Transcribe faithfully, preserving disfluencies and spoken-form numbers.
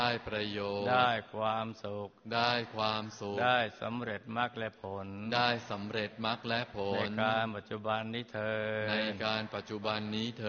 ได้ประโยชน์ได้ความสุขได้ความสุขได้สำเร็จมรรคและผลได้สำเร็จมรรคและผลในการปัจจุบันนี้เถิดในการปัจจุบันนี้เถิด